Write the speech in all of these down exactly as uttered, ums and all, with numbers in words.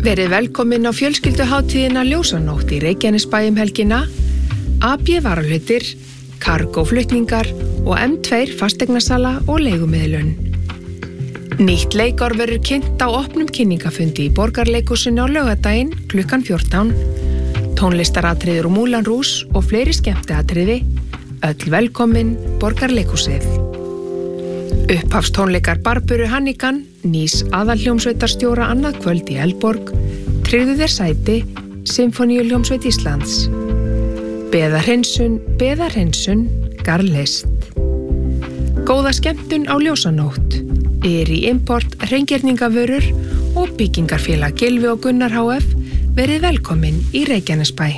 Verið velkomin á fjölskylduhátíðina Ljósanótt í Reykjanesbæ um helgina, A B varahlutir, Cargo flutningar og M tvö fasteignasala og leigumiðlun. Nýtt leikár verður kynnt á opnum kynningafundi í Borgarleikhúsinu á laugardaginn klukkan fjórtán, tónlistaratriður og Moulin Rouge og fleiri skemmtiatriði, öll velkomin Borgarleikhúsið. Upphafstónleikar Barböru Hannigan, nýs aðalhljómsveitarstjóra annað kvöld í Eldborg, tryggðu þér sæti, Sinfoníuhljómsveit Íslands. Beða hreinsun, beða hreinsun, garðlist. Góða skemmtun á Ljósanótt, er í import, hreingerningavörur og byggingarfélag Gylfi og Gunnar H F verið velkomin í Reykjanesbæ.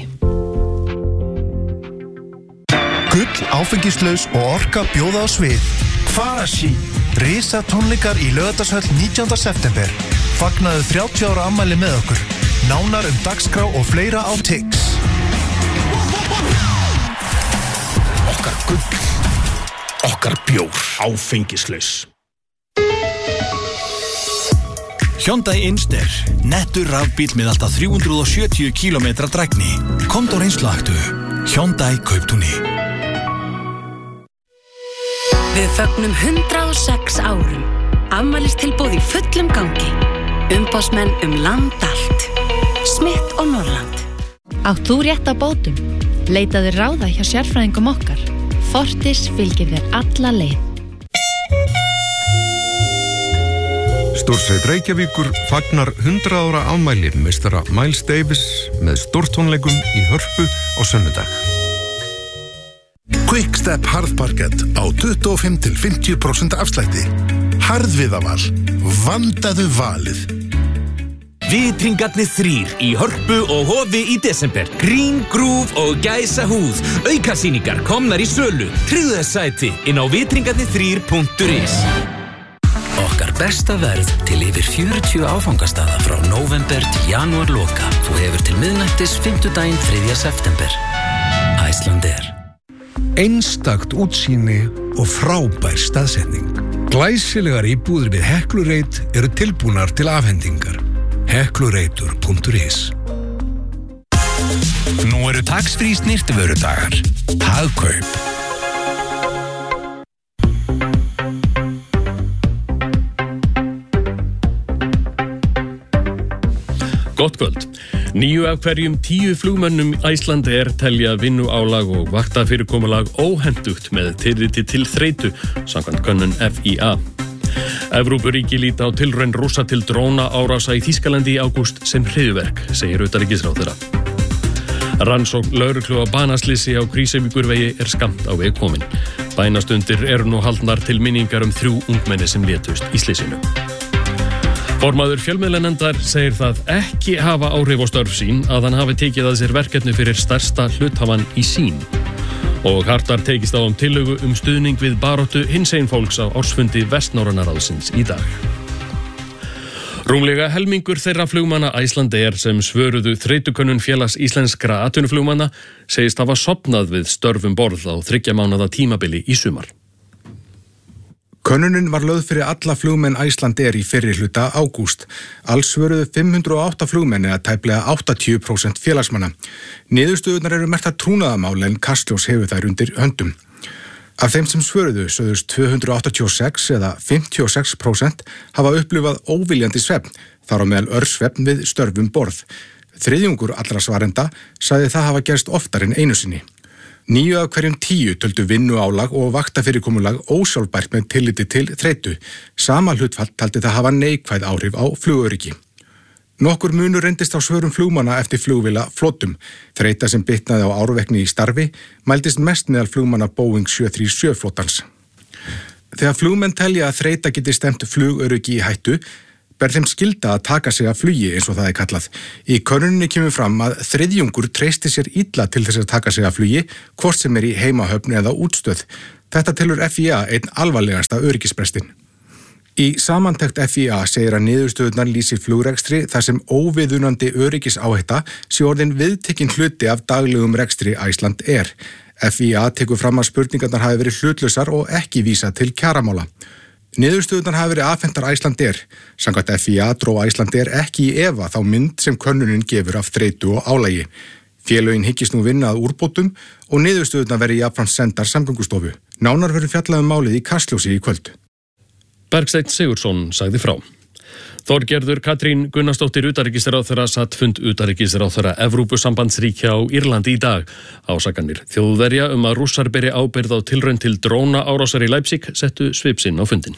Gull, áfengislaus og orka bjóða á svið. Farashi, risa tónleikar í Laugardalshöll nítjánda september. Fagnaðu þrjátíu ára afmæli með okkur. Nánar um dagskrá og fleira á Tix. Okkar gull, okkar bjór, áfengislaus. Hyundai Inster, nettur rafbíll með alltaf þrjú hundruð og sjötíu kílómetra drægni. Komdu á reynslahættu. Hyundai Kauptúni. Við fögnum hundrað og sex árum. Afmælistilboð í fullum gangi. Umboðsmenn um land allt. Smith og Norrland. Átt þú rétt á bótum? Leitaðu ráða hjá sérfræðingum okkar. Fortis fylgir þér alla leið. Stórsveit Reykjavíkur fagnar hundrað ára afmæli meistara Miles Davis með stórtónleikum í Hörpu á sunnudag. Quickstep harðparkett á tuttugu og fimm til fimmtíu prósent afslætti. Harðviðaval, vandaðu valið. Vitringarnir þrír í Hörpu og Hofi í desember. Green Groove og Gæsahúð. Aukasýningar komnar í sölu. Tryggðu þess sæti inn á vitringarnir þrír punktur is. Okkar besta verð til yfir fjörutíu áfangastaða frá nóvember til janúar loka. Þú hefur til miðnættis fimmtudaginn þriðja september. Icelandair. Einstakt útsýni og frábær staðsetning. Glæsilegar íbúðir við Heklureit eru tilbúnar til afhendingar. heklureitur punktur is. Nú eru tax-free snyrtivörudagar. Hagkaup. Gott kvöld. Níu af hverjum tíu flugmönnum Icelandair telja vinnuálag og vaktafyrirkomulag óhentugt með tilliti til þreytu, samkvæmt könnun F I A. Evrópuríki líta á tilraun Rússa til dróna árása í Þýskalandi í ágúst sem hryðjuverk, segir utanríkisráðherra. Rannsókn lögreglu á banaslysi á Krýsuvíkurvegi er skammt á veg komin. Bænastundir eru nú haldnar til minningar um þrjú ungmenni sem létust í slysinu. Formaður fjölmiðlanefndar segir það ekki hafa áhrif á störf sín að hann hafi tekið að sér verkefni fyrir stærsta hluthafann í sín. Og hartar tekist á um tillögu um stuðning við baráttu hinsegin fólks á ársfundi Vestnorræna ráðsins í dag. Rúmlega helmingur þeirra flugmanna Icelandair sem svöruðu þreytukönnun félags íslenskra atvinnuflugmanna segist hafa sofnað við störfum borð á þriggja mánaða tímabili í sumar. Könnunin var lögð fyrir alla flugmenn Icelandair í fyrri hluta ágúst. Alls svöruðu fimm hundruð og átta flugmenn eða tæplega áttatíu prósent félagsmanna. Niðurstöðurnar eru merktar trúnaðarmál en Kastljós hefur þær undir höndum. Af þeim sem svöruðu sögðust tvö hundruð áttatíu og sex eða fimmtíu og sex prósent hafa upplifað óviljandi svefn, þar á meðal örsvefn við störfum borð. Þriðjungur allra svarenda sagði það hafa gerst oftar en einu sinni. Níu af hverjum tíu töldu vinnuálag og vaktafyrirkomulag ósjálfbært með tilliti til þreytu. Sama hlutfall taldi það hafa neikvæð áhrif á flugöryggi. Nokkur munur reyndist á svörum flugmanna eftir flugvéla flottum. Þreyta sem bitnaði á árvekni í starfi mældist mest meðal flugmanna Boeing sjö þrjú sjö flotans. Þegar flugmenn telja að þreyta geti stemt flugöryggi í hættu, ber þeim skylda að taka sig af flugi eins og það er kallað. Í könnuninni kemur fram að þriðjungur treysti sér illa til þess að taka sig af flugi, hvort sem er í heimahöfn eða útstöð. Þetta telur F I A einn alvarlegasta öryggisbrestin. Í samantekt F I A segir að niðurstöðurnar lýsi flugrekstri þar sem óviðunandi öryggisáhætta sé orðin viðtekinn hluti af daglegum rekstri Icelandair. F I A tekur fram að spurningarnar hafi verið hlutlausar og ekki vísa til kjaramála. Niðurstöðurnar hafa verið afhentar Icelandair. Samkvæmt F I A dró Icelandair ekki í efa þá mynd sem könnunin gefur af þreytu og álagi. Félögin hyggist nú vinna að úrbótum og niðurstöðurnar verið jafnframt sendar Samgöngustofu. Nánar verður fjallað um málið í Kastljósi í kvöld. Bergsteinn Sigurðsson sagði frá. Þorgerður Katrín Gunnarsdóttir utanríkisráðherra satt fund utanríkisráðherra Evrópusambandsríkja á Írlandi í dag. Ásakanir Þjóðverja um að Rússar beri ábyrgð á tilraun til dróna árásar í Leipzig settu svip sinn á fundin.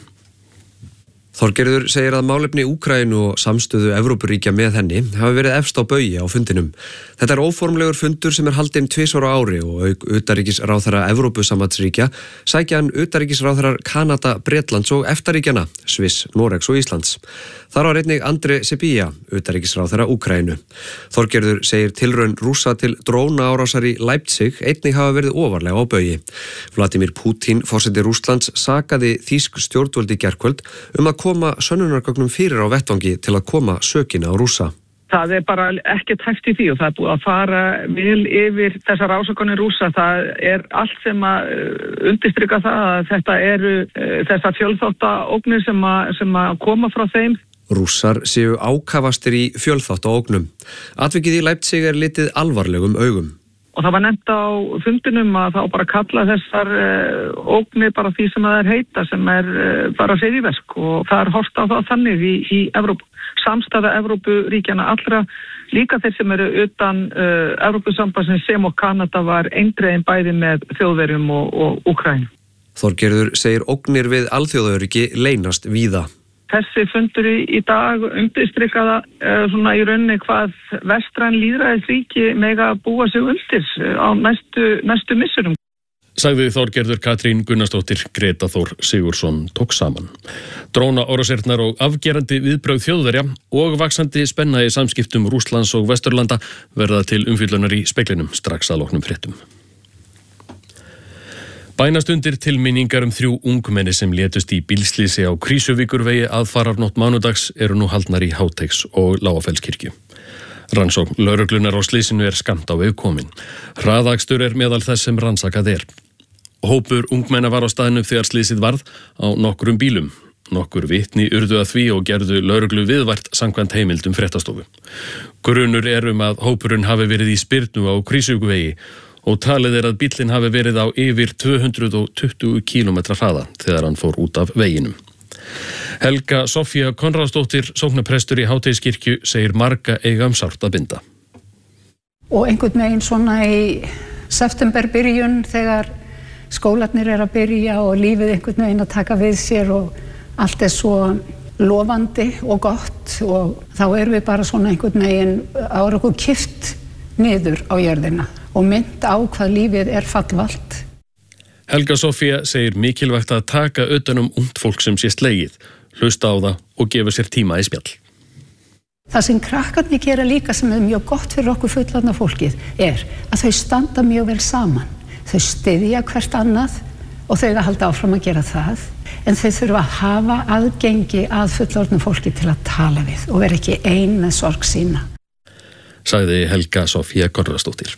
Þorgerður segir að málefni Úkraínu og samstöðu Evrópuríkja með henni hafi verið efst á baugi á fundinum. Þetta er óformlegur fundur sem er haldinn tvisvar á ári og auk utanríkisráðherra Evrópusambandsríkja sækja hann utanríkisráðherrar Kanada, Bretlands og EFTA-ríkjanna, Sviss, Noregs og Íslands. Þar var einnig Andri Sybiha, utanríkisráðherra Úkraínu. Þorgerður segir tilraun Rússa til drónaárásar í Leipzig einnig hafa verið ofarlega á baugi. Vladimir Putin, forseti Rússlands, sakaði þýsk stjórnvöld í gærkvöld um að koma sönnunargögnum fyrir á vettvangi til að koma sökina á Rússa. Það er bara ekkert hægt í því og það er búið að fara vel yfir þessar ásakanir Rússa. Það er allt sem að undirstrika það að þetta eru þessar fjölþáttaógnir sem að, sem að koma frá þeim. Rússar séu ákafastir í fjölþáttaógnum. Atvikið í Leipzig er litið alvarlegum augum. Og það var nefnt á fundinum að þá bara kalla þessar uh, ógnir bara því sem það er heita, sem er uh, bara hryðjuverk og það er horft á það þannig í, í Evrópu. Samstæða Evrópuríkjana allra, líka þeir sem eru utan uh, Evrópusambandsins sem og Kanada var eindregin bæði með Þjóðverjum og, og Úkraínu. Þorgerður segir ógnir við alþjóðaöryggi leynast víða. Þessi fundur í, í dag undirstrikaða uh, svona í rauninni hvað vestræn lýðræðisríki mega búa sig undir á næstu, næstu missurum. Sagði Þorgerður Katrín Gunnarsdóttir. Greta Þór Sigurðsson tók saman. Dróna árásirnar og afgerandi viðbrögð Þjóðverja og vaxandi spenna í samskiptum Rússlands og Vesturlanda verða til umfjöllunar í speglinum strax að loknum fréttum. Bænastundir til minningar um þrjú ungmenni sem létust í bílslýsi á Krýsuvíkurvegi aðfararnótt mánudags eru nú haldnar í Háteigs og Lágafellskirkju. Rannsókn lögreglunar á slysinu er skammt á veg komin. Hraðakstur er meðal þess sem rannsakað er. Hópur ungmenna var á staðnum þegar slysið varð á nokkrum bílum. Nokkur vitni urðu að því og gerðu lögreglu viðvart samkvæmt heimildum fréttastofu. Grunur er um að hópurinn hafi verið í spyrnu á Krýsuvíkurvegi og talið er að bíllinn hafi verið á yfir tvö hundruð tuttugu kílómetra hraða þegar hann fór út af veginum. Helga Sofía Konráðsdóttir, sóknarprestur í Háteiskirkju, segir marga eiga um sárt að binda. Og einhvern veginn svona í septemberbyrjun þegar skólarnir er að byrja og lífið einhvern veginn að taka við sér og allt er svo lofandi og gott og þá erum við bara svona einhvern veginn ára okkur kift niður á jörðina og mynd á hvað lífið er fallvalt. Helga Sofía segir mikilvægt að taka utan um ungt fólk sem sé slegið, hlusta á það og gefa sér tíma í spjall. Það sem krakkarnir gera líka sem er mjög gott fyrir okkur fullorðna fólkið er að þau standa mjög vel saman. Þau styðja hvert annað og þau að halda áfram að gera það, en þau þurfa að hafa aðgengi að fullorðna fólki til að tala við og vera ekki ein með sorg sína. Sagði Helga Sofía Konráðsdóttir.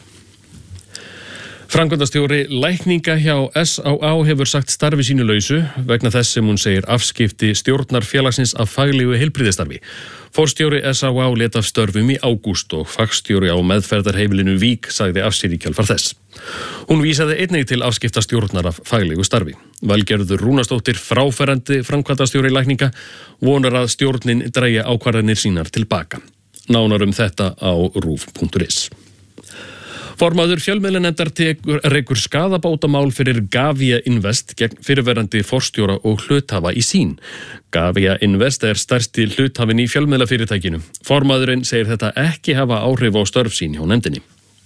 Framkvæmdastjóri lækninga hjá S á á hefur sagt starfi sínu lausu vegna þess sem hún segir afskipti stjórnar félagsins af faglegu heilbrigðisstarfi. Forstjóri S á á lét af störfum í ágúst og fagstjóri á meðferðarheimilinu Vík sagði af sér í kjölfar þess. Hún vísaði einnig til afskipta stjórnar af faglegu starfi. Valgerður Rúnarsdóttir, fráferandi framkvæmdastjóri lækninga, vonar að stjórnin dragi ákvarðanir sínar tilbaka. Nánar um þetta á rúv punktur is. Formaður fjölmiðlanefndar rekur skaðabótamál fyrir Gavia Invest gegn fyrirverandi forstjóra og hluthafa í sín. Gavia Invest er stærsti hluthafinn í fjölmiðlafyrirtækinu. Formaðurinn segir þetta ekki hafa áhrif á störf sín hjá nefndinni.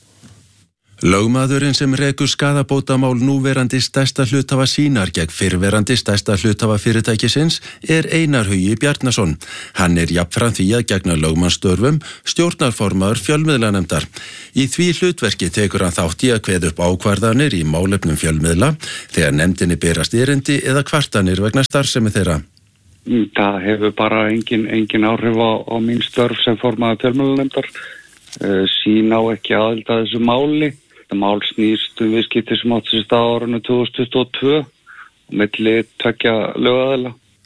Lögmaðurinn sem rekur skaðabótamál núverandi stærsta hluthafa sínar gegn fyrrverandi stærsta hluthafa fyrirtækisins er Einar Hugi Bjarnason. Hann er jafnframt því að gegna lögmannsstörfum stjórnarformaður fjölmiðlanefndar. Í því hlutverki tekur hann þátt í að kveða upp ákvarðanir í málefnum fjölmiðla þegar nefndinni berast erindi eða kvartanir vegna starfsemi þeirra. Það hefur bara engin, engin áhrif á, á mín störf sem formaður fjölmiðlanefndar. Uh, sín á ekki aðild að þessu máli. Þetta mál snýst um viðskipti sem átti sér stað á árinu tvö þúsund tuttugu og tvö og milli tveggja lögaðila.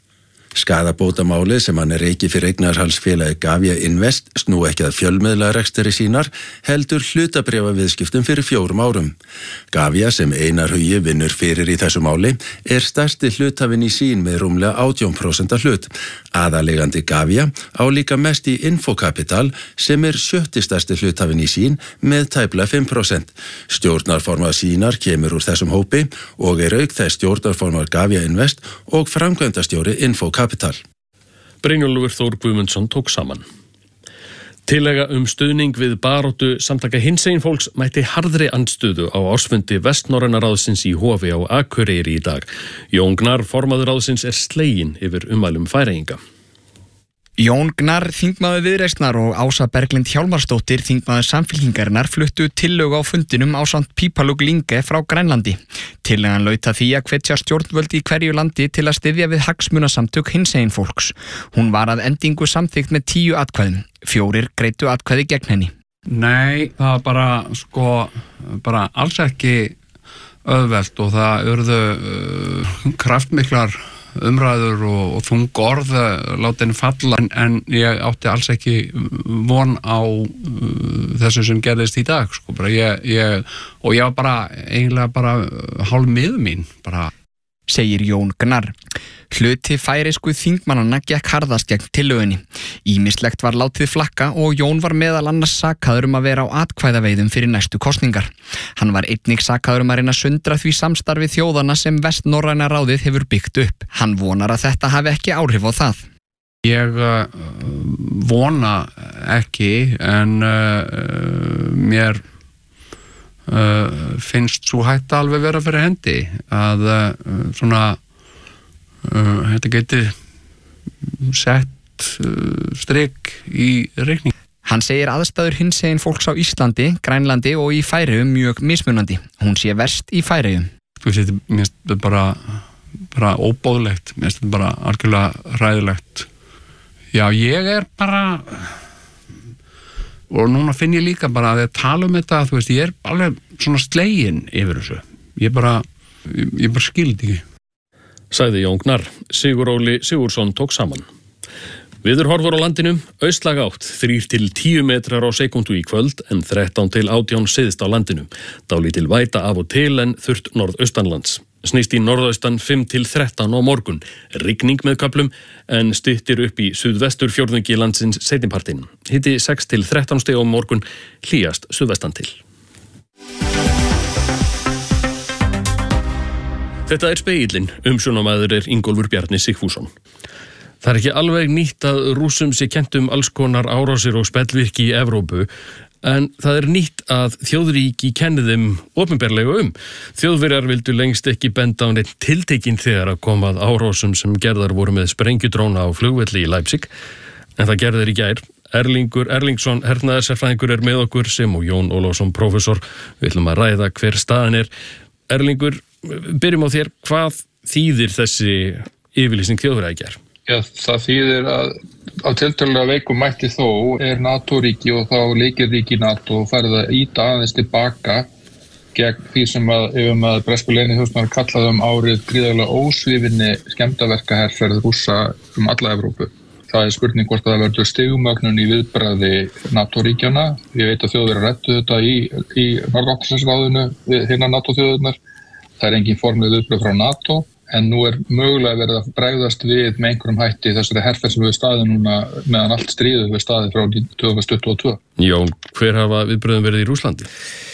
Skaðabótamálið sem hann er reiki fyrir eignarhaldsfélagi Gavia Invest snú ekki að fjölmiðlarekstri sínar heldur hlutabréfaviðskiptum fyrir fjórum árum. Gavia sem Einar Hugi vinnur fyrir í þessu máli er stærsti hluthafinn í sín með rúmlega átján prósent hlut. Aðalegandi Gavia á líka mest í Infocapital sem er sjötti stærsti hluthafinn í sín með tæplega fimm prósent. Stjórnarformaður sínar kemur úr þessum hópi og er auk þess stjórnarformaður Gavia Invest og framkvæmdastjóri Infocapital. Kapital. Brynjólfur Þór Guðmundsson tók saman. Tillaga um stuðning við baráttu samtaka hinsegin fólks mætti harðri andstöðu á ársfundi Vestnorræna ráðsins í Hofi á Akureyri í dag. Jón Gnarr, formaður ráðsins, er sleginn yfir ummælum Færeyinga. Jón Gnarr, þingmaður Viðreisnar og Ása Berglind Hjálmarsdóttir, þingmaður Samfylkingarinnar, fluttu tillögu á fundinum ásamt Pípalug Linge frá Grænlandi. Tillagan laut að því að hvetja stjórnvöld í hverju landi til að styðja við hagsmunasamtök hinsegin fólks. Hún var að endingu samþykkt með tíu atkvæðum. Fjórir greiddu atkvæði gegn henni. Nei, það var bara, sko, bara alls ekki auðvelt og það urðu uh, kraftmiklar umræður og, og þung orð láta henni falla en, en ég átti alls ekki von á uh, þessu sem gerðist í dag sko, bara ég, ég, og ég var bara eiginlega bara hálf miður mín bara. Segir Jón Gnarr. Hluti færeysku þingmannanna gekk harðast gegn tillögunni. Ýmislegt var látið flakka og Jón var meðal annars sakaður um að vera á atkvæðaveiðum fyrir næstu kosningar. Hann var einnig sakaður um að reyna að sundra því samstarfi þjóðana sem Vestnorræna ráðið hefur byggt upp. Hann vonar að þetta hafi ekki áhrif á það. Ég uh, vona ekki en uh, mér uh, finnst svo hætta alveg vera fyrir hendi að uh, svona Uh, þetta geti sett uh, strik í reikning. Hann segir aðstæður hinsegin fólks á Íslandi, Grænlandi og í Færeyjum mjög mismunandi. Hún sé verst í Færeyjum. Þetta er bara, bara óbóðlegt, mér finnst þetta bara algjörlega hræðilegt. Já, ég er bara og núna finn ég líka bara að ég tala um þetta, þú veist, ég er alveg svona sleginn yfir þessu. Ég bara, ég, ég bara skildi ekki. Sagði Jón Gnarr. Sigur Óli Sigurðsson tók saman. Viðurhorfur á landinu, austlæg átt, þrír til tíu metrar á sekúndu í kvöld en þrettán til átján syðst á landinu. Dálítil væta af og til en þurrt norðaustanlands. Snýst í norðaustan fimm til þrettán á morgun. Rigning með köflum en styttir upp í suðvestur fjórðungi landsins seinnipartinn. Hiti sex til þrettán stig á morgun, hlýjast suðvestan til. Þetta er Spegillinn, umsjónamaður er Ingólfur Bjarni Sigfússon. Það er ekki alveg nýtt að Rússum sé kennt um alls konar árásir og spellvirki í Evrópu, en það er nýtt að þjóðríki kenni þeim opinberlega um. Þjóðverjar vildu lengst ekki benda á neitt tiltekinn þegar að koma að árásum sem gerðar voru með sprengjudróna á flugvelli í Leipzig, en það gerðir í gær. Erlingur Erlingsson, hernaðarsérfræðingur, er með okkur sem og Jón Ólafsson, prófessor. Við ætlum að ræða hver staðan er. Erlingur, byrjum á þér, hvað þýðir þessi yfirlýsing Þjóðverja í gær? Já, það þýðir að á tiltölulega veikum mætti þó er NATO-ríki og þá leikirríki NATO færið að íta aðeins tilbaka gegn því sem að yfum að bresku leyniþjónustan kallaði um árið gríðarlega ósvífinni skemmdarverkaherferð Rússa um alla Evrópu. Það er spurning hvort það verður stigmögnun í viðbragði NATO-ríkjana. Ég veit að Þjóðverjar ræddu þetta í, í Norður-Atlantshafsráðinu við hinna NATO-þjóðirnar. Það er engin formleg viðbrögð frá NATO, en nú er mögulega verið að bregðast við með einhverjum hætti þessari herferð sem við staðið núna meðan allt stríðið við staðið frá tvö þúsund tuttugu og tvö. Jón, hver hafa viðbrögðin verið í Rússlandi?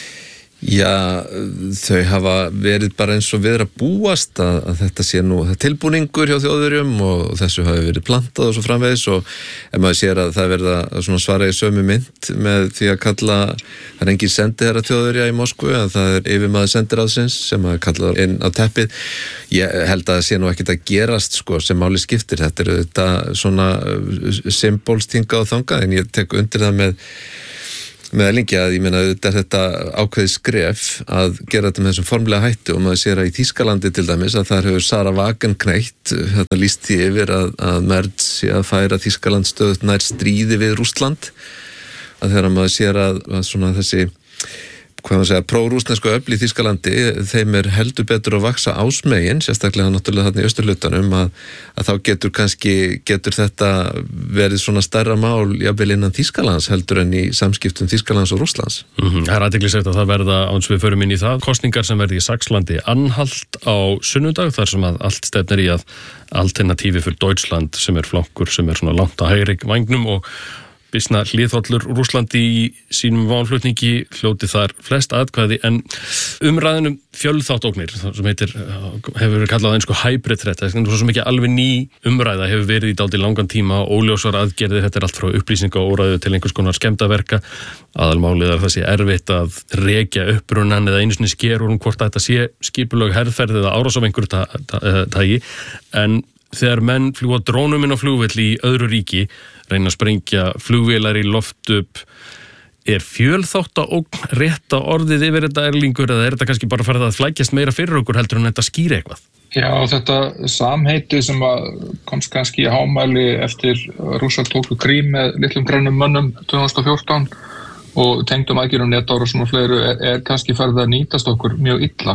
Já, þau hafa verið bara eins og við er að búast að, að þetta sé nú tilbúningur hjá Þjóðverjum og þessu hafi verið plantað og svo framvegis og ef maður sér að það verða svona svara í sömu mynd með því að kalla, það er engin sendiherra Þjóðverja í Moskvu en það er yfirmaður sendiráðsins sem að kalla inn á teppið. Ég held að það sé nú ekkert að gerast sko sem máli skiptir, þetta er þetta svona symbolstinga og þangað en ég tek undir það með með Erlingi að ég meina þetta er þetta ákveðið skref að gera þetta með þessum formlega hættu og maður sér að í Þýskalandi til dæmis að þar hefur Sarah Wagenknecht þetta lýst því yfir að, að Merz sé að færa Þýskaland stöðut nær stríði við Rússland að þegar maður sér að, að svona þessi hvað maður segja, pró-rússnesku öfl í Þýskalandi, þeim er heldur betur að vaksa ásmegin, sérstaklega náttúrulega þarna í austurhlutanum, að, að þá getur kannski, getur þetta verið svona stærra mál jafnvel innan Þýskalands heldur en í samskiptum Þýskalands og Rússlands. Mm-hmm. Það er athyglisvert að það verða, áns við förum inn í það, kosningar sem verði í Saxlandi anhalt á sunnudag, þar sem að allt stefnir í að alternatífi fyrir Deutschland sem er flokkur sem er svona langt á hægri vangnum og býsna hliðhollur Rússlandi í sínum málflutningi hljóti þar flest atkvæði en umræðinum fjölþáttóknir sem heitir, hefur verið kallað eins og hybrid threat, það er svo sem ekki alveg ný umræða hefur verið í dálítið langan tíma óljósar aðgerðir, þetta er allt frá upplýsinga og óræðu til einhvers konar skemmdaverka aðalmálið er það sé erfitt að rekja upprunan eða einu sinni sker úr um hvort þetta sé skipulög herðferð eða árás af einhverju tagi en þegar menn fljúa drónum inn á flugvelli í öðru ríki, reyna að sprengja flugvélar í loft upp, er fjölþáttaógn rétta orðið yfir þetta Erlingur eða er þetta kannski bara farið að flækjast meira fyrir okkur heldur en þetta skýri eitthvað? Já, þetta samheiti sem að komst kannski í hámæli eftir Rússar tóku Krím með litlum grænum mönnum tvö þúsund og fjórtán og tengdum aðgerðum netárásum og fleiru er, er kannski farið að nýtast okkur mjög illa.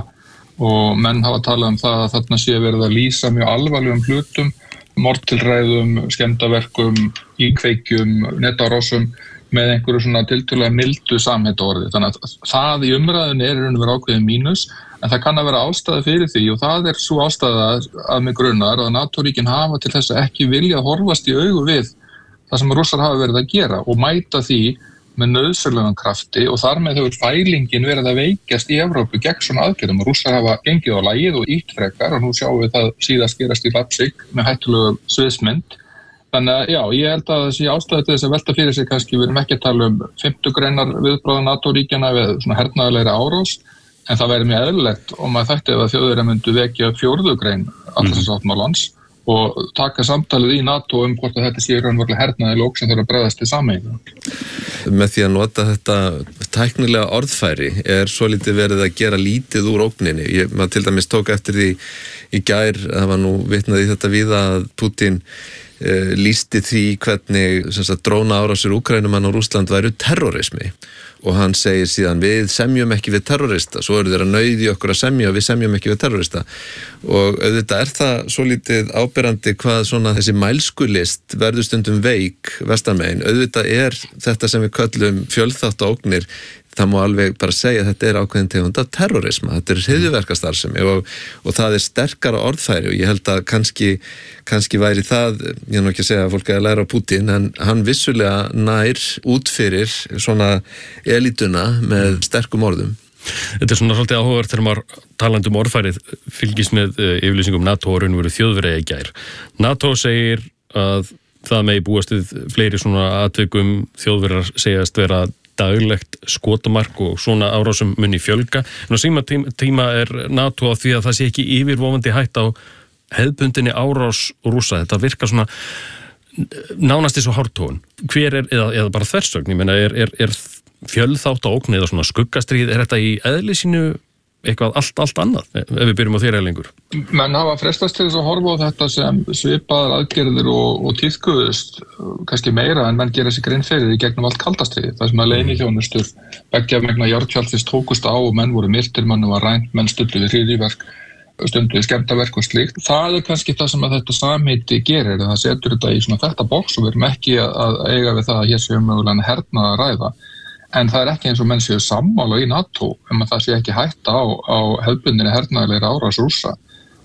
Og menn hafa talað um það að þarna sé verið að lýsa mjög alvarlegum hlutum, mordtilræðum, skemmdaverkum, íkveikjum, netárásum með einhverju svona tiltölulega mildu samheitaorði. Þannig að það í umræðunni er raun og veru ákveðin mínus, en það kann að vera ástæða fyrir því og það er svo ástæða að mig grunar að NATO-ríkin hafa til þess að ekki vilja horfast í augu við það sem Rússar hafa verið að gera og mæta því með nauðsynlegan krafti og þar með hefur fælingin verið að veikjast í Evrópu gegn svona aðgerðum. Rússar hafa gengið á lagið og ítt frekar og nú sjáum við það síðast gerast í Leipzig með hættulegu sviðsmynd. Þannig að já, ég held að þessi ástæða til þess að velta fyrir sig kannski, við erum ekki að tala um fimmtu greinar viðbragða NATO-ríkjana við svona hernaðarlegri árás, en það væri mjög eðlilegt og maður þætti ef að Þjóðverjar myndu vekja fjórðu grein Atlantshafssáttmálans og taka samtalið í NATO um hvort að þetta sé raunverulega hernaðarleg ógn sem þarf að bregðast til sameigingu. Með því að nota þetta tæknilega orðfæri er svolítið verið að gera lítið úr ógninni. Ég, maður til dæmis tók eftir því í gær, það var nú vitnað í þetta við að Putin eh, lýsti því hvernig sem sagt, dróna árásir Úkraínumann og Rússland væru terrorismi og hann segir síðan við semjum ekki við terrorista, svo eru þeir að nauði okkur að semja og við semjum ekki við terrorista og auðvitað er það svo lítið áberandi hvað svona þessi mælskulist verður stundum veik vestanmegin, auðvitað er þetta sem við köllum fjölþáttaógnir, það má alveg bara segja að þetta er ákveðin tegund af terrorisma, þetta er hryðjuverkastarfsemi og, og það er sterkara orðfæri og ég held að kannski, kannski væri það, ég er nú ekki að segja að fólk er að læra á Putin, en hann vissulega nær út fyrir svona elituna með sterkum orðum. Þetta er svona svolítið áhugavert þegar maður talandi um orðfærið fylgist með uh, yfirlýsingum NATO og raunveru þjóðverja í gær. NATO segir að það megi búast við fleiri svona atvikum, þjóðverjar segjast vera daglegt skotamark og svona árásum muni fjölga. En á síma tíma, tíma er NATO á því að það sé ekki yfirvofandi hætt á hefðbundinni árás Rússa. Þetta virkar svona nánast eins og hártón. Hver er, eða, eða bara þversögn, ég meina, er, er, er fjölþáttaógn eða svona skuggastrýð, er þetta í eðli sínu eitthvað allt, allt annað, ef við byrjum á þér Erlingur? Menn hafa frestast til þess að horfa á þetta sem svipaðar aðgerðir og, og tíðkuðust, kannski meira en menn gera sig grein fyrir í gegnum allt kaldastriðið. Það sem að leyniþjónustur beggja vegna járntjaldfist tókust á og menn voru myrtir, mann var rænt, menn stundu við hryðjuverk, stundu við skemmdaverk og slíkt. Það er kannski það sem að þetta samheiti gerir, það setur þetta í svona þetta box og við erum ekki að eiga við það að hér séum mögulega herna að ræða. En það er ekki eins og menn séu sammála í NATO um að það sé ekki hætta á, á hefðbundinni hernaðarlegri árás Rússa.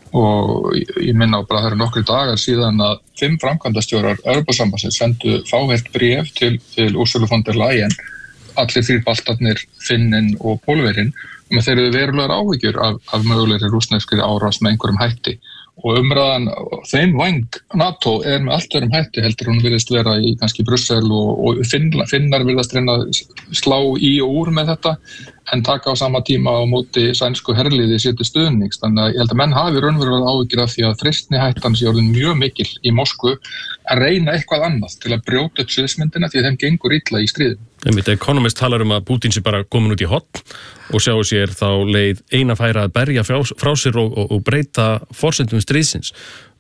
Og ég minna á bara það eru nokkri dagar síðan að fimm framkvæmdastjórar Evrópusambandsins sendu fáheyrt bréf til, til Ursula von der Leyen, allir þrír baltarnir, Finnin og Pólverjinn, um að þeir eru verulegar áhyggjur af, af mögulegri rússneskri árás með einhverjum hætti. Og umræðan þeim væng NATO er með allt öðrum hætti heldur hún virðist vera í kannski Brussel og, og Finnar, Finnar virðast reyna að slá í og úr með þetta en taka á sama tíma á móti sænsku herliði sér til stuðnings. Þannig að ég held að menn hafi raunverulega áhyggjur af því að freistni hættan sé orðin mjög mikil í Moskvu að reyna eitthvað annað til að brjóta upp sviðsmyndina því að þeim gengur illa í stríðum. Einmitt, Economist talar um að Putin sé bara komin út í horn og sjáu sér þá leið eina færa að berja frá, frá sér og, og, og breyta forsendum stríðsins.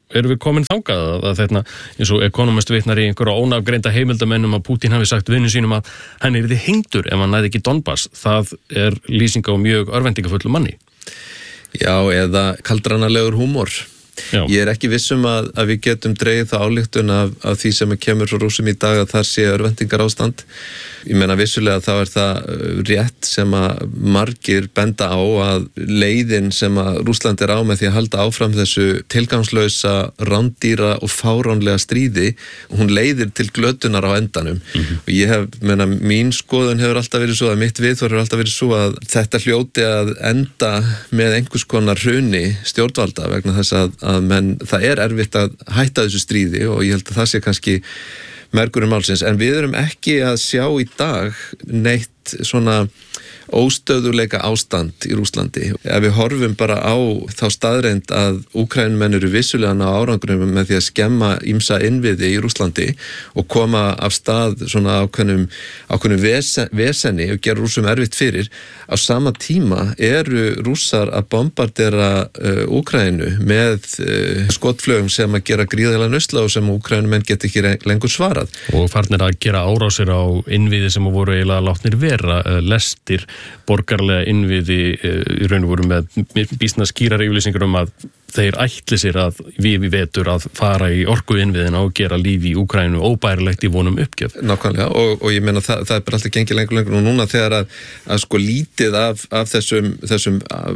erum við komin þangað að, að þetta, eins og Economist vitnar í einhverja ónafgreinda heimildamennum að Putin hafi sagt vinnu sínum að hann yrði hengdur ef hann næði ekki Donbass. Það er lýsing á mjög örvendingafullu manni. Já, eða kaldranalegur húmor. Já. Ég er ekki vissum að, að við getum dreigið það ályktun af, af því sem kemur frá Rússum í dag að þar sé örvendingar ástand. Ég meina vissulega þá er það rétt sem að margir benda á að leiðin sem að Rússland er á með því að halda áfram þessu tilgangslausa, rándýra og fáránlega stríði, hún leiðir til glötunar á endanum. Mm-hmm. Og ég hef, meina, mín skoðun hefur alltaf verið svo að mitt viðhorf hefur alltaf verið svo að þetta hljóti að enda með einhvers konar hruni stjórnvalda vegna þess að að menn, það er erfitt að hætta þessu stríði og ég held að það sé kannski mergurinn málsins, en við erum ekki að sjá í dag neitt svona óstöðuleika ástand í Rússlandi. Ef við horfum bara á þá staðreind að Úkraínumenn eru vissulega ná árangrinum með því að skemma ýmsa innviði í Rússlandi og koma af stað svona ákveðnum, ákveðnum vesen, vesenni og gera Rússum erfitt fyrir, á sama tíma eru Rússar að bombardera uh, Úkraínu með uh, skotflögum sem að gera gríðarlega nusla og sem Úkraínumenn get ekki lengur svarað. Og farnir að gera árásir á innviði sem voru eiginlega látnir vera, uh, lestir, borgarlega innviði í raun og voru með býsna skýrar yfirlýsingar um að þeir ætli sér að við við vetur að fara í orku innviðina og gera lífi í Úkraínu óbærilegt í vonum uppgjöf. Nákvæmlega og, og ég meina það, það er bara alltaf gengið lengur lengur og núna þegar að, að sko lítið af, af þessum, þessum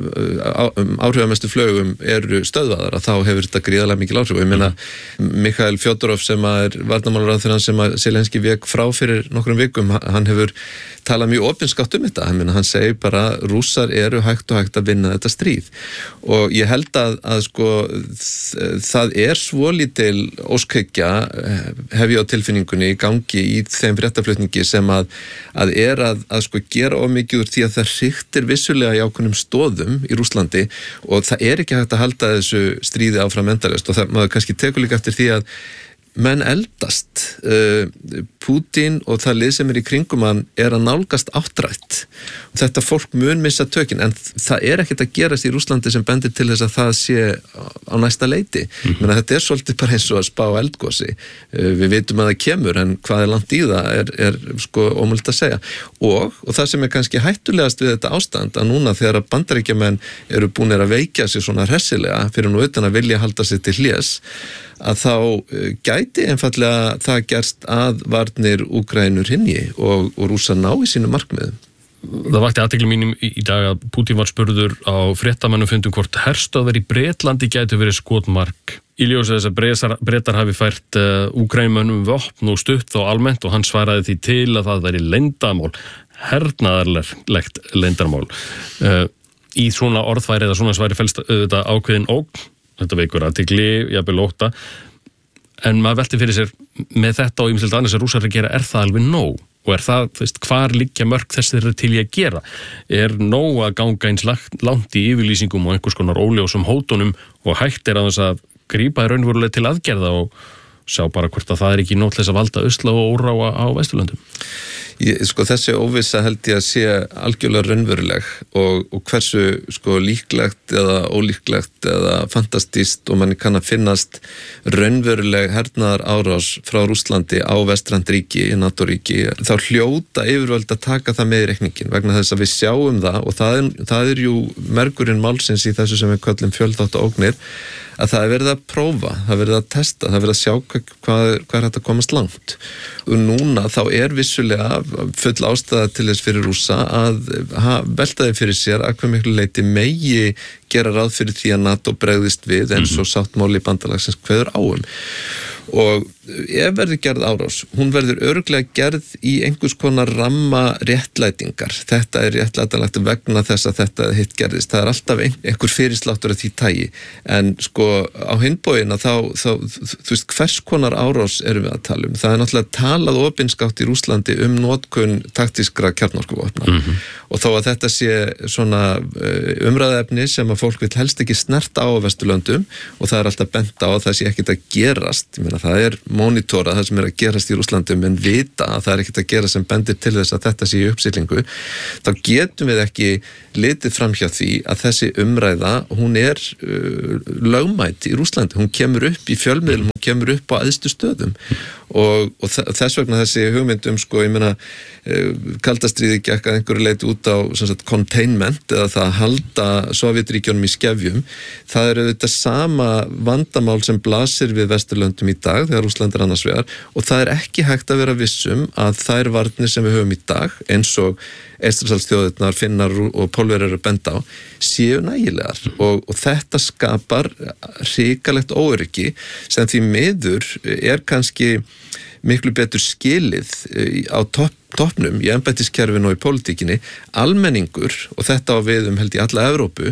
áhrifamestu flögum eru stöðvaðar að þá hefur þetta gríðarlega mikil áhrif og ég meina Mikhail Fjodorov sem er varnarmálaráðherrann sem að Zelenski vék frá fyrir nokkrum vikum, hann hefur talað mjög opinskátt um þetta, hann, hann segir bara Rússar eru hægt og hægt að vinna þetta stríð og ég held að, að sko það er svolítil óskhyggja hef ég á tilfinningunni í gangi í þeim fréttaflutningi sem að, að er að, að sko gera of mikið úr því að það hriktir vissulega í ákveðnum stóðum í Rússlandi og það er ekki hægt að halda þessu stríði áfram endalaust og það, maður kannski tekur líka eftir því að menn eldast. Uh, Putin og það lið sem er í kringum hann er að nálgast áttrætt. Þetta fólk mun missa tökin en það er ekkert að gerast í Rússlandi sem bendir til þess að það sé á næsta leiti. Mm-hmm. Menna, þetta er svolítið bara eins og að spá eldgosi. Uh, við vitum að það kemur en hvað er langt í það er, er sko ómögulegt að segja. Og, og það sem er kannski hættulegast við þetta ástand að núna þegar að Bandaríkjamenn eru búinir að veikja sig svona hressilega fyrir nú utan að vilja halda sig til hlés að þá gæti einfallega það gerst að varnir Úkraínur hinji og, og Rússar ná í sínu markmiðum. Það vakti athygli mínum í, í dag að Putin var spurður á fréttamannum fundum hvort herstöðvar í Bretlandi gætu verið skotmark. Í ljósi þess að Bretar hafi fært uh, Úkrænumönnum vopn og stutt þá almennt og hann svaraði því til að það væri leyndarmál, hernaðarlegt leyndarmál. Uh, í svona orðfæri eða svona sværi felst auðvitað ákveðin ógn. Þetta veikur athygli, jafnvel ótta, en maður velti fyrir sér með þetta og ýmislegt annars að Rússar að gera, er það alveg nóg? Og er það, þú veist, hvar liggja mörk þess þeirra til ég að gera? Er nóg að ganga eins langt í yfirlýsingum og einhvers konar óljósum hótunum og hægt er að þess að grípa í raunverulega til aðgerða og sjá bara hvort að það er ekki nóg til þess að valda usla og óráa á Vesturlöndum? Ég, sko, þessi óvissa held ég að sé algjörlega raunveruleg og, og hversu sko, líklegt eða ólíklegt eða fantastíst og manni kann að finnast raunveruleg hernaðar árás frá Rússlandi á vestrand ríki, í NATO-ríki, þá hljóta yfirvöld að taka það með í reikningin vegna þess að við sjáum það og það er, það er jú mergurinn málsins í þessu sem við köllum fjölþátta ógnir að það er verið að prófa, það er verið að testa, það er verið að sjá hvað, hvað, hvað er hægt að komast langt. Og núna þá er vissulega full ástæða til þess fyrir Rússa að ha, velta þeim fyrir sér að hve miklu leyti megi gera ráð fyrir því að NATO bregðist við eins og sáttmáli bandalagsins kveður áum. Og ef verður gerð árás, hún verður örugglega gerð í einhvers konar ramma réttlætingar. Þetta er réttlætanlegt vegna þess að þetta hitt gerðist. Það er alltaf einhver fyrirsláttur af því tægi. En sko á hinbógina þá, þá, þú veist, hvers konar árás erum við að tala um? Það er náttúrulega talað opinskátt í Rússlandi um notkun taktískra kjarnorkuvopna. Mm-hmm. Og þó að þetta sé svona umræðefni sem að fólk vil helst ekki snerta á Vesturlöndum og það er alltaf bent á að það sé ekkert að gerast. Ég meina, það er mónitora það sem er að gerast í Rússlandi, menn vita að það er ekkert að gera sem bendir til þess að þetta sé í uppsiglingu, þá getum við ekki litið fram hjá því að þessi umræða, hún er uh, lögmæt í Rússlandi, hún kemur upp í fjölmiðlum, hún kemur upp á æðstu stöðum og, og þess vegna þessi hugmyndum, sko, ég meina uh, kaldastríði gekk að einhverju leiti út á sem sagt, containment eða það að halda Sovétríkjunum í skefjum, það er auðvitað sama vandamál sem blasir við Vesturlöndum í dag þegar Rússland er annars vegar og það er ekki hægt að vera vissum að þær varnir sem við höfum í dag eins og Eystrasaltsþjóðirnar, Finnar og Pólverjar eru benda á séu nægilegar og, og þetta skapar hrikalegt óöryggi sem því miður er kannski miklu betur skilið á topp toppnum í embættiskerfinu og í pólitíkinni, almenningur og þetta á við um held í alla Evrópu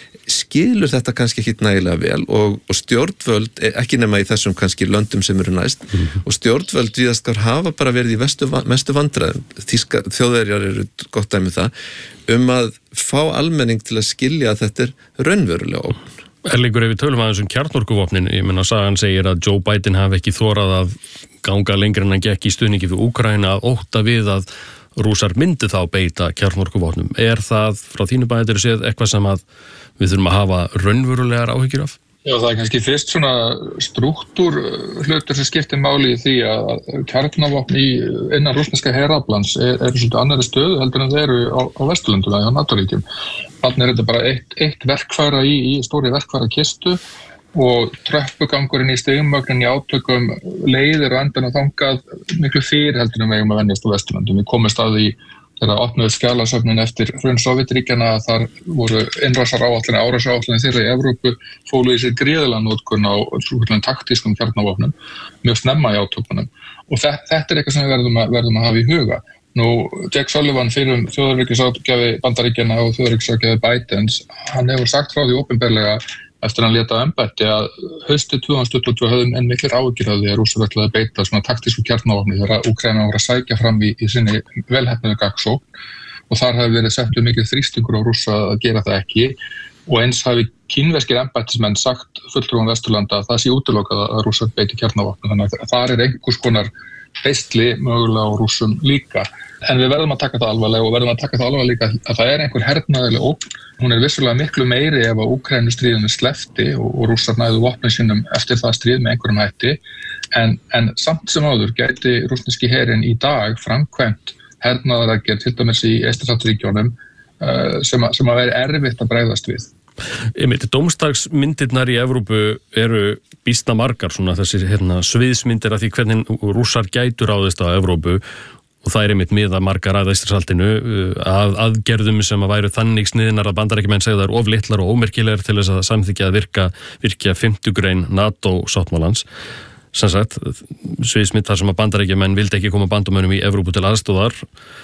skilur þetta kannski ekki nægilega vel og, og stjórnvöld, ekki nema í þessum kannski löndum sem eru næst mm-hmm. og stjórnvöld víðaskar hafa bara verið í vestu, mestu vandræðum, Þýska þjóðverjar eru gott dæmi um það, um að fá almenning til að skilja að þetta er raunverulega ógn. Erlingur, ef við tölum aðeins um kjarnorkuvopnin, ég menna sagan segir að Joe Biden hafi ekki þorað að ganga lengur en hann gekk í stuðningi við Úkraína að ótta við að Rússar myndi þá beita kjarnorkuvopnum. Er það frá þínu bætir séð eitthvað sem að við þurfum að hafa raunverulegar áhyggjur af? Já, það er kannski fyrst svona struktúr hlutur sem skiptir máli í því að kjarnavopn í innan rússneska heraflans er, er svolítið annari stöðu heldur en þeir eru á, á Vesturlöndum eða á NATO-ríkjum. Þannig er þetta bara eitt, eitt verkfæra í, í stóri verkfæra kistu og tröppugangurinn í stigmögnin í átökum leiðir og endan og þangað miklu fyrir heldur en við eigum að venjast á Vesturlöndum. Við komumst að því þegar opnuðu skjalasöfnin eftir hrun Sovétríkjanna að þar voru innrásar áætlanir, árásaráætlanir þeirra í Evrópu fólu í sér gríðarlega notkun á svokölluðum taktískum kjarnavopnum mjög snemma í átökunum og þetta, þetta er eitthvað sem við verðum að, verðum að hafa í huga. Nú, Jake Sullivan fyrir þjóðaröryggisráðgjafi Bandaríkjanna og þjóðaröryggisráðgjafi Bidens, hann hefur sagt frá því opinberlega eftir að hann lét á embætti að haustið tvö þúsund tuttugu og tvö höfðum enn miklir áhyggjur af því að Rússar ætlaðu að beita svona taktísku kjarnavopni þegar Úkraína var að sækja fram í, í sinni velheppnuðu gagnsókn og þar hafi verið settu mikið þrýstingur á Rússa að gera það ekki og eins hafi kínverskir embættismenn sagt fulltrúum Vesturlanda að það sé útilokað að Rússar beiti kjarnavopni þannig að þar er einhvers konar beisli mögulega á Rússum líka. En við verðum að taka það alvarlega og verðum að taka það alvarlega líka að það er einhver hernaðarleg ógn. Hún er vissulega miklu meiri ef að Úkraínustríðinu sleppti og, og Rússar næðu vopnum sínum eftir það stríð með einhverjum hætti. En, en samt sem áður gæti rússneski herinn í dag framkvæmt hernaðaraðgerð til dæmis í Eystrasaltsríkjunum uh, sem, að, sem að veri erfitt að bregðast við. Einmitt, dómstagsmyndirnar í Evrópu eru býsta margar, svona þessi hérna, sviðsmyndir af því hvernig Rússar gætu ráðist á Evrópu og það er einmitt miða margar að Eystrasaltinu að aðgerðum sem að væru þannig sniðnar að Bandaríkjamenn segja það er of litlar og ómerkilegar til þess að samþykkja að virka virkja fimmtu grein NATO-sáttmálans. Sem sagt, sviðsmynd þar sem að Bandaríkjamenn vildi ekki koma bandamönnum í Evrópu til aðstóðar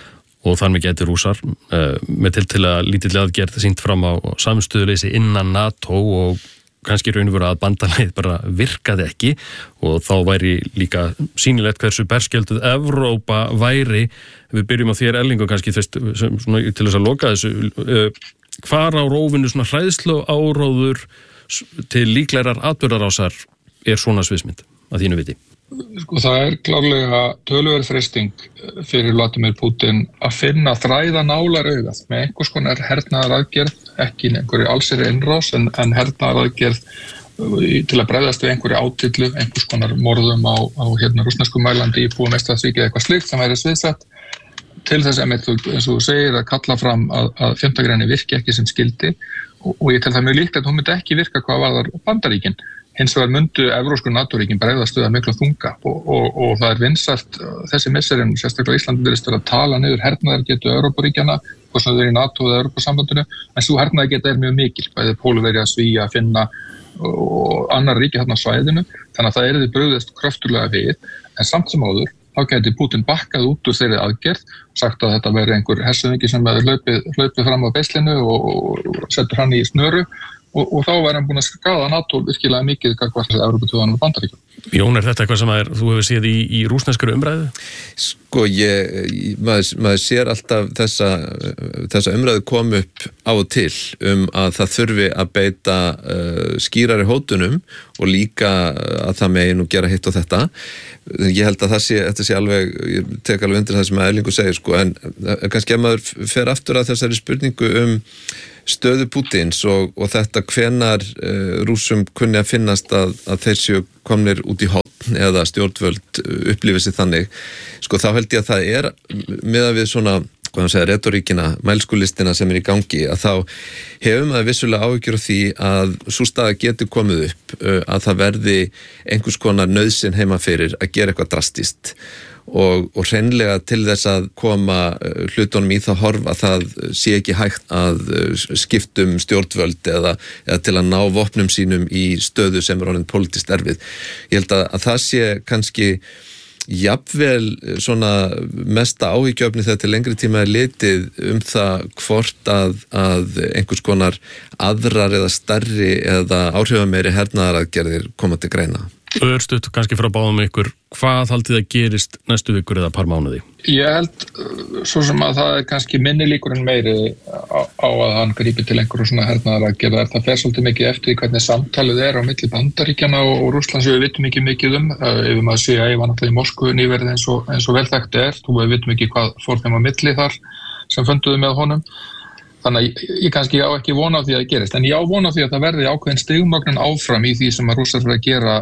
og þar með gæti Rússar uh, með til til að lítill aðgerð sýnt fram á samstöðuleysi innan NATO og kannski raunveru að bandalagið bara virkaði ekki og þá væri líka sýnilegt hversu berskjölduð Evrópa væri. Við byrjum á þér Erlingur kannski fyrst, svona, til þess að loka þessu. Uh, hvar á rófinu svona hræðslu áróður til líklegar atburðarásar er svona sviðsmynd að þínu viti? Sko það er klárlega töluverð freisting fyrir Vladimir Putin að finna þræða nálar augað með einhvers konar hernaðaraðgerð, ekki einhverju allsherjar innrás en, en hernaðaraðgerð til að bregðast við einhverju átillu, einhvers konar morðum á, á hérna rússnesku mælandi íbúum Eystrasaltsríkja eitthvað slíkt sem væri sviðsett til þess að, eins og þú segir, að kalla fram að, að fimmta greinin virki ekki sem skildi og, og ég tel það mjög líklegt að hún myndi ekki virka hvað varðar Bandaríkin. Hins vegar myndu evrósku NATO-ríkin bregðast við að mikla þunga og, og, og það er vinsælt þessi misserinn, sérstaklega Íslandi virðist vera að tala niður hernaðargetu Evrópuríkjanna, hvort sem þau eru í NATO eða Evrópusambandinu, en svo hernaðargeta er mjög mikil, bæði Pólverja, Svía, Finna og annar ríki hérna á svæðinu, þannig að það er þið brugðist kröftulega við, en samt sem áður, þá gæti Putin bakkað út úr þeirri aðgerð og sagt að þetta veri einhver hershöfðingi sem hefur hlaupið, hlaupið fram á beislinu og, og setur hann í snöru og, og þá væri hann búin að skada NATO virkilega mikið gagnvart Evrópuþjóðunum og Bandaríkjunum. Jón, er þetta eitthvað sem er, þú hefur séð í, í rússneskri umræðu? Sko, ég, maður, maður sér alltaf þessa, þessa umræðu kom upp á og til um að það þurfi að beita uh, skýrari hótunum og líka að það megi nú gera hitt og þetta. Ég held að það sé, þetta sé alveg, ég tek alveg undir það sem Erlingur segir, sko, en kannski ef maður fer aftur að þessari spurningu um stöðu Pútins og, og þetta hvenar uh, Rússum kunni að finnast að, að þeir séu komnir út í horn eða stjórnvöld upplifið sér þannig, sko þá held ég að það er meðan við svona, hvað maður segja, retoríkina, mælskulistina sem er í gangi, að þá hefur maður vissulega áhyggjur af því að sú staða getur komið upp, uh, að það verði einhvers konar nauðsyn heima fyrir að gera eitthvað drastist og, og hreinlega til þess að koma hlutunum í það horf að það sé ekki hægt að skiptum stjórnvöld eða, eða til að ná vopnum sínum í stöðu sem er orðin pólitískt erfið. Ég held að, að það sé kannski jafnvel svona mesta áhyggjöfni þegar til lengri tíma er litið um það hvort að, að einhvers konar aðrar eða stærri eða áhrifameiri hernaðaraðgerðir koma til greina. Örstutt kannski frá báðum ykkur, hvað haldið að gerist næstu vikur eða par mánuði? Ég held svo sem að það er kannski minni líkur en meiri á, á að hann grípi til einhverju svona hernaðaraðgerðar. Það fer svolítið mikið eftir hvernig samtalið er á milli Bandaríkjanna og, og Rússlands við vitum ekki mikið um. Ef maður sé að ég var náttúrulega í Moskvu nýverið eins og, eins og vel þekkt er, þú við vitum ekki hvað fór þeim á milli þar sem funduðu með honum. Þannig að ég, ég kannski á ekki vona á því að það gerist, en ég á vona á því að það verði ákveðin stigmögnun áfram í því sem að Rússar fyrir að gera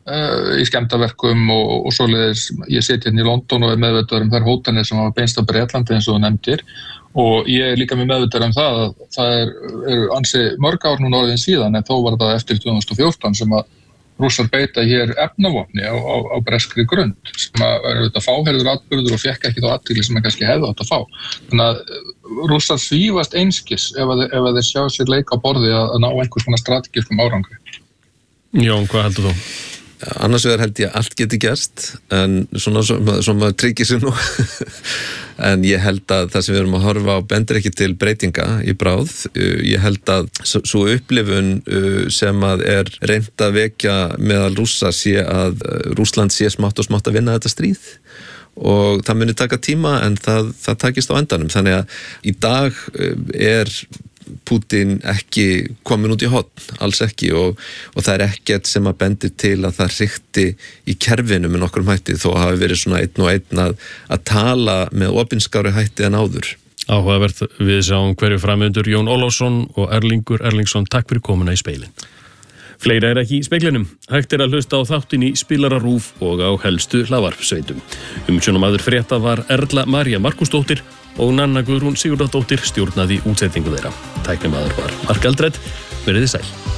í skemmtaverkum og, og svoleiðis. Ég sit hérna í London og er meðvitaður um þær hótanir sem hafa beinst á Bretlandi eins og þú nefndir og ég er líka með meðvitaður um það að það er, er ansi mörg ár núna orðin síðan en þó var það eftir tvö þúsund og fjórtán sem að Rússar beita hér efnavopni á, á, á breskri grund sem að er auðvitað fáherður atburður og fekk ekki þá athygli sem að kannski hefði átt að fá. Þannig að Rússar svífast einskis ef að, ef að þeir sjá sér leik á borði að, að ná einhvers konar strategískum árangri. Jón, hvað heldur þú? Annars vegar held ég að allt geti gerst en svona svo maður tryggir sig nú en ég held að það sem við erum að horfa á bendir ekki til breytinga í bráð. Ég held að svo upplifun sem að er reynt að vekja meðal Rússa sé að Rússland sé smátt og smátt að vinna þetta stríð og það muni taka tíma en það, það takist á endanum. Þannig að í dag er Pútín ekki komin út í horn, alls ekki og, og það er ekkert sem að bendir til að það hrikti í kerfinu með nokkrum hætti þó að hafi verið svona einn og einn að, að tala með opinskári hætti en áður. Áhugavert, við sjáum hverju framöndur Jón Ólafsson og Erlingur Erlingsson, takk fyrir komuna í speilin. Fleira er ekki í speglinum. Hægt er að hlusta á þáttin í Spilararúf og á helstu hlaðvarpsveitum. Umsjónarmaður frétta var Erla María Markúsdóttir og Nanna Guðrún Sigurðardóttir stjórnaði útsetningu þeirra. Tæknimaður var Mark Eldred, verið þið sæl.